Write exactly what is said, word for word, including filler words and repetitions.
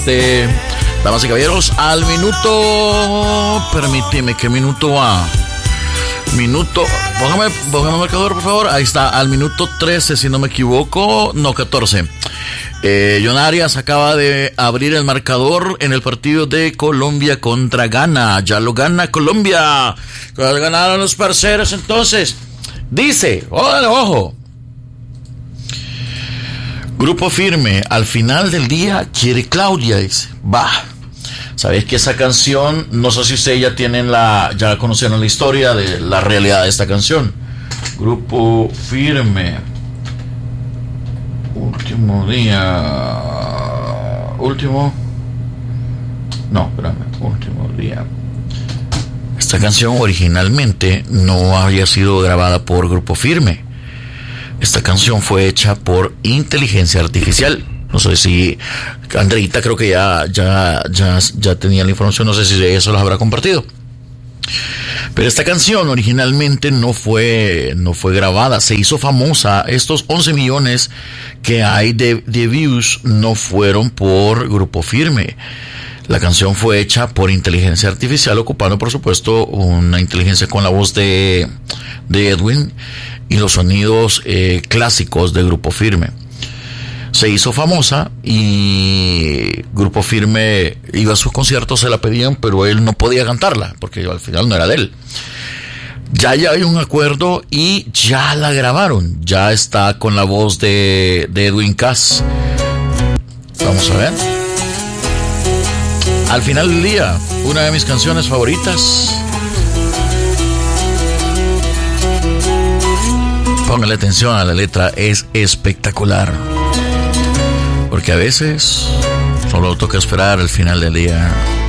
este, damas y caballeros, al minuto, permíteme, ¿qué minuto va? Minuto, póngame, póngame el marcador, por favor. Ahí está, al minuto trece, si no me equivoco, no, catorce. Eh, John Arias acaba de abrir el marcador en el partido de Colombia contra Ghana. Ya lo gana Colombia. Ganaron los parceros entonces. Dice, ojo, ojo. Grupo Firme, al final del día quiere Claudia, dice. Va. Sabéis que esa canción, no sé si ustedes ya tienen la, ya conocieron la historia de la realidad de esta canción. Grupo Firme. Último día. Último. No, espérame. Último día. Esta canción originalmente no había sido grabada por Grupo Firme. Esta canción fue hecha por inteligencia artificial. No sé si Andreita creo que ya, ya, ya, ya tenía la información. No sé si eso los habrá compartido. Pero esta canción originalmente no fue, no fue grabada, se hizo famosa. Estos once millones que hay de, de views no fueron por Grupo Firme. La canción fue hecha por inteligencia artificial, ocupando por supuesto una inteligencia con la voz de, de Edwin y los sonidos eh, clásicos de Grupo Firme. Se hizo famosa y Grupo Firme iba a sus conciertos, se la pedían, pero él no podía cantarla porque al final no era de él. Ya ya hay un acuerdo y ya la grabaron. Ya está con la voz de, de Edwin Cass. Vamos a ver. Al final del día, una de mis canciones favoritas. Póngale atención a la letra, es espectacular. Porque a veces solo toca esperar el final del día.